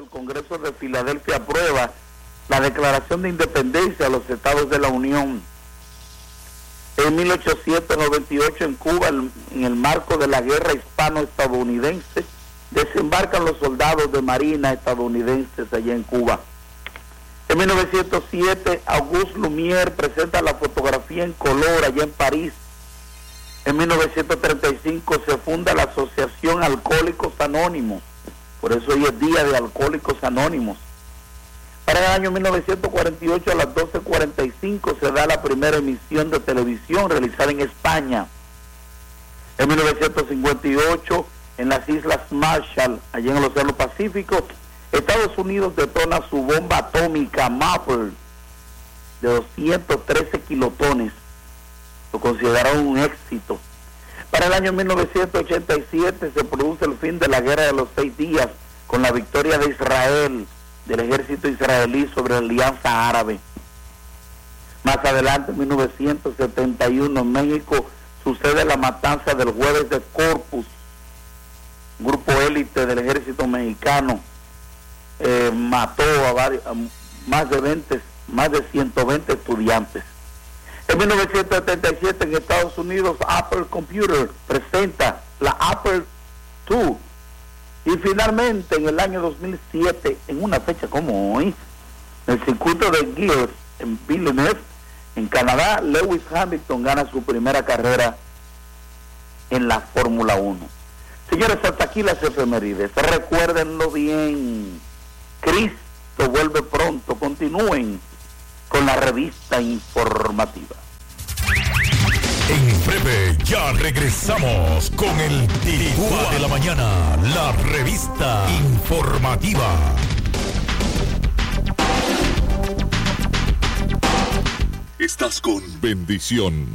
el Congreso de Filadelfia aprueba la Declaración de Independencia de los Estados de la Unión. En 1898 en Cuba, en el marco de la guerra hispano-estadounidense, desembarcan los soldados de marina estadounidenses allá en Cuba. En 1907, Auguste Lumière presenta la fotografía en color allá en París. En 1935 se funda la Asociación Alcohólicos Anónimos, por eso hoy es Día de Alcohólicos Anónimos. Para el año 1948 a las 12:45 se da la primera emisión de televisión realizada en España. En 1958, en las Islas Marshall, allí en el Océano Pacífico, Estados Unidos detona su bomba atómica Mapper de 213 kilotones. Lo consideraron un éxito. Para el año 1987 se produce el fin de la Guerra de los 6 días con la victoria de Israel, del ejército israelí sobre la Alianza Árabe. Más adelante, en 1971, en México, sucede la matanza del Jueves de Corpus. Un grupo élite del ejército mexicano mató a más de 120 estudiantes. En 1977 en Estados Unidos, Apple Computer presenta la Apple II. Y finalmente en el año 2007, en una fecha como hoy, en el circuito de Gears en Villeneuve, en Canadá, Lewis Hamilton gana su primera carrera en la Fórmula 1. Señores, hasta aquí las efemérides. Recuérdenlo bien. Cristo vuelve pronto. Continúen con la revista informativa. En breve ya regresamos con el Tiricúa de la Mañana, la revista informativa. Estás con Bendición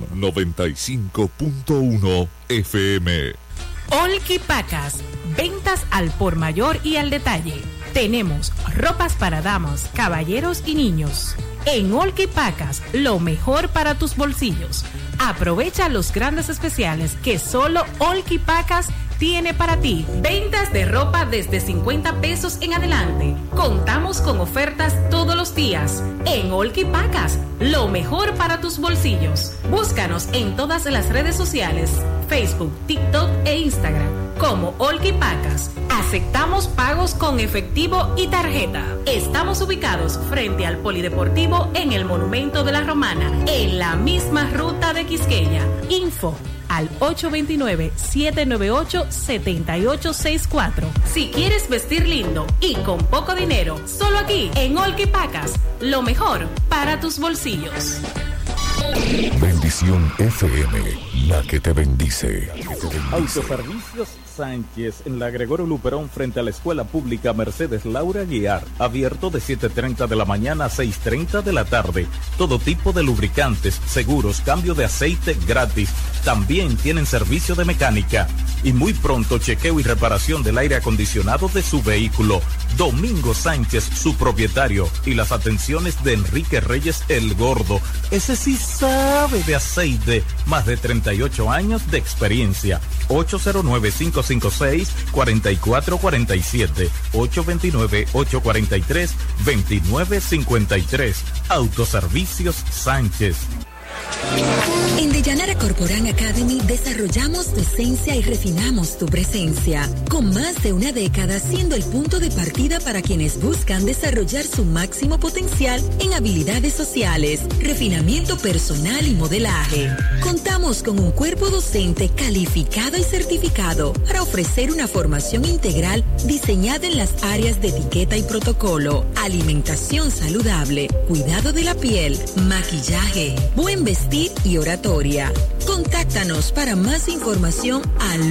95.1 FM. Olki Pacas, ventas al por mayor y al detalle. Tenemos ropas para damas, caballeros y niños. En Olki Pacas, lo mejor para tus bolsillos. Aprovecha los grandes especiales que solo Olki Pacas tiene para ti. Ventas de ropa desde 50 pesos en adelante. Contamos con ofertas todos los días. En Olki Pacas, lo mejor para tus bolsillos. Búscanos en todas las redes sociales, Facebook, TikTok e Instagram, como Olki Pacas. Aceptamos pagos con efectivo y tarjeta. Estamos ubicados frente al Polideportivo en el Monumento de la Romana, en la misma ruta de Quisqueya. Info al 829-798-7864. Si quieres vestir lindo y con poco dinero, solo aquí en Olki Pacas, lo mejor para tus bolsillos. Bendición FM, la que te bendice. Autoservicios Sánchez en la Gregorio Luperón frente a la Escuela Pública Mercedes Laura Guiar, abierto de 7:30 de la mañana a 6:30 de la tarde. Todo tipo de lubricantes, seguros, cambio de aceite gratis. También tienen servicio de mecánica y muy pronto chequeo y reparación del aire acondicionado de su vehículo. Domingo Sánchez, su propietario, y las atenciones de Enrique Reyes el Gordo. Ese sí sabe de aceite, más de 38 años de experiencia. 809-556-4447, 829-843-2953. Autoservicios Sánchez. En Deyanara Corporán Academy desarrollamos tu esencia y refinamos tu presencia, con más de una década siendo el punto de partida para quienes buscan desarrollar su máximo potencial en habilidades sociales, refinamiento personal y modelaje. Contamos con un cuerpo docente calificado y certificado para ofrecer una formación integral diseñada en las áreas de etiqueta y protocolo, alimentación saludable, cuidado de la piel, maquillaje, buen vestir y oratoria. Contáctanos para más información al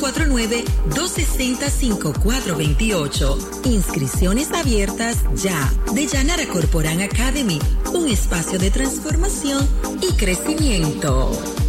849-260-5428. Inscripciones abiertas ya. Deyanara Corporán Academy, un espacio de transformación y crecimiento.